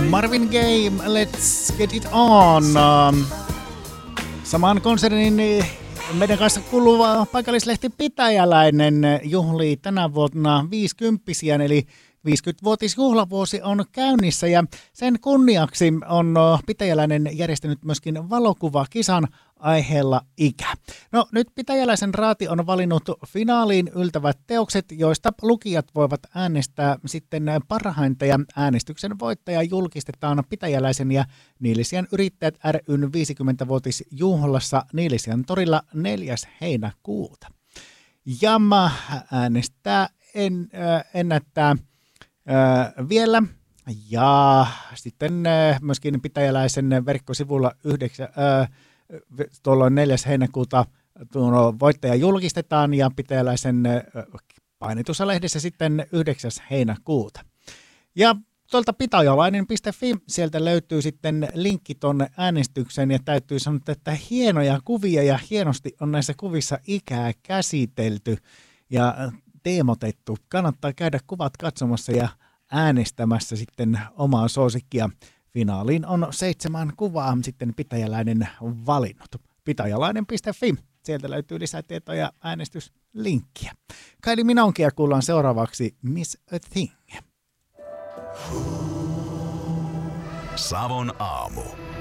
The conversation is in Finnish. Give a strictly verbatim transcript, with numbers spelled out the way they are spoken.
Marvin Gaye, Let's Get It On. Saman konsernin meidän kanssa kuuluva paikallislehti Pitäjäläinen juhlii tänä vuonna viisikymppisiä, eli viisikymmenvuotisjuhlavuosi on käynnissä ja sen kunniaksi on Pitäjäläinen järjestänyt myöskin valokuvakisan aiheella ikä. No nyt Pitäjäläisen raati on valinnut finaaliin yltävät teokset, joista lukijat voivat äänestää sitten parhainta ja äänestyksen voittaja julkistetaan Pitäjäläisen ja Niilisien yrittäjät ry:n viisikymmenvuotisjuhlassa Niilisien torilla neljäs heinäkuuta. Jamma äänestää en, äh, ennättää Öö, vielä ja sitten öö, myöskin Pitäjäläisen verkkosivulla yhdeksän, öö, tuolloin neljäs heinäkuuta tuo voittaja julkistetaan ja Pitäjäläisen öö, painetussa lehdessä sitten yhdeksäs heinäkuuta. Ja tuolta pitajalainen piste fi sieltä löytyy sitten linkki tuonne äänestykseen ja täytyy sanoa, että hienoja kuvia ja hienosti on näissä kuvissa ikää käsitelty ja teemotettu. Kannattaa käydä kuvat katsomassa ja äänestämässä sitten omaa suosikkia. Finaaliin on seitsemän kuvaa sitten Pitäjäläinen valinnut. pitajalainen piste fi. Sieltä löytyy lisätietoja ja äänestyslinkkiä. Kylie Minoguea kuullaan seuraavaksi Miss a Thing. Savon aamu.